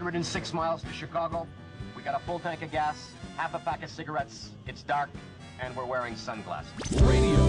106 miles to Chicago. We got a full tank of gas, half a pack of cigarettes. It's dark, and we're wearing sunglasses. Radio.